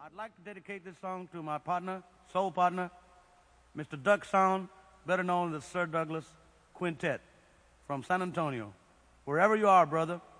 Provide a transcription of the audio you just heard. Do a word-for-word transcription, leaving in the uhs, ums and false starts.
I'd like to dedicate this song to my partner, soul partner, Mister Duck Sound, better known as the Sir Douglas Quintet from San Antonio. Wherever you are, brother,